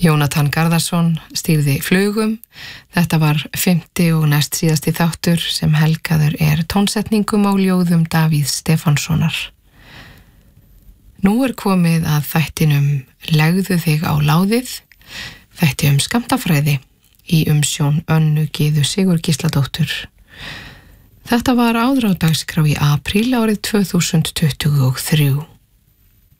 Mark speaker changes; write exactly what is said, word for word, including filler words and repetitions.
Speaker 1: Jónatan Garðarsson stýrði flugum. Þetta var fimmti og næst síðasti þáttur sem helgaður er tónsetningum á ljóðum Davíðs Stefánssonar. Nú er komið að þættinum Legðu þig á láðið, þætti um skammtafræði í umsjón Önnu Gyðu Sigurgísladóttur. Þetta var áður á dagskrá í apríl árið tvö þúsund tuttugu og þrjú.